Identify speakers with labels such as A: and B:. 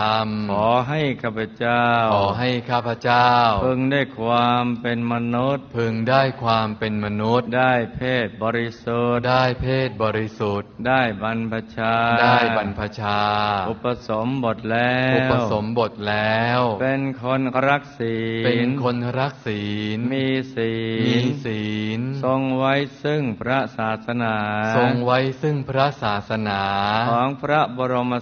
A: ขอให้ข้าพเจ้าพึงได้ความเป็นมนุษย์ได้ความเป็นมนุษย์ได้เพศบริสุทธิ์ได้บรรพชาอุปสมบทแล้วเป็นคนรักศีลมีศีลทรงไว้ซึ่งพระศาสนาของพระบรม